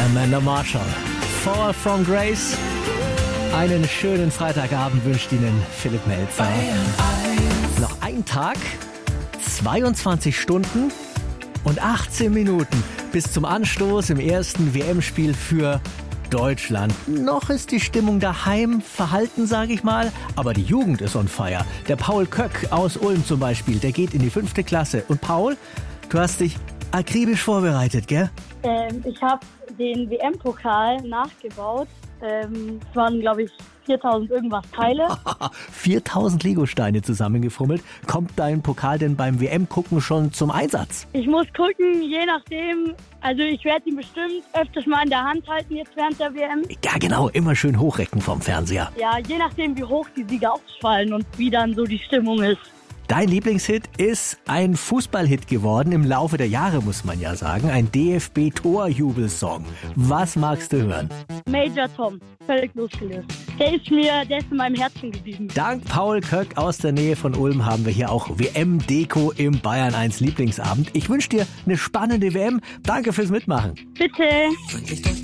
Amanda Marshall, Fall from Grace. Einen schönen Freitagabend wünscht Ihnen Philipp Melzer. Noch ein Tag, 22 Stunden und 18 Minuten bis zum Anstoß im ersten WM-Spiel für Deutschland. Noch ist die Stimmung daheim verhalten, sage ich mal, aber die Jugend ist on fire. Der Paul Köck aus Ulm zum Beispiel, der geht in die 5. Klasse. Und Paul, du hast dich akribisch vorbereitet, gell? Ich habe den WM-Pokal nachgebaut. Es waren, glaube ich, 4000 irgendwas Teile. 4000 Lego-Steine zusammengefummelt. Kommt dein Pokal denn beim WM-Gucken schon zum Einsatz? Ich muss gucken, je nachdem. Also ich werde ihn bestimmt öfters mal in der Hand halten jetzt während der WM. Ja genau, immer schön hochrecken vom Fernseher. Ja, je nachdem, wie hoch die Sieger ausfallen und wie dann so die Stimmung ist. Dein Lieblingshit ist ein Fußballhit geworden im Laufe der Jahre, muss man ja sagen. Ein DFB-Torjubelsong. Was magst du hören? Major Tom, völlig losgelöst. Der ist in meinem Herzen geblieben. Dank Paul Köck aus der Nähe von Ulm haben wir hier auch WM-Deko im Bayern 1 Lieblingsabend. Ich wünsche dir eine spannende WM. Danke fürs Mitmachen. Bitte.